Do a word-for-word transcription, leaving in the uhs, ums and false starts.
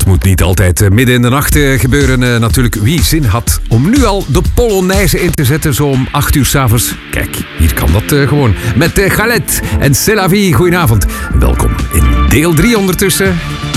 moet niet altijd midden in de nacht gebeuren. Natuurlijk, wie zin had om nu al de Polonaise in te zetten, zo om acht uur 's avonds. Kijk, hier kan dat gewoon. Met Khaled en C'est la vie. Goedenavond. Welkom in deel drie ondertussen.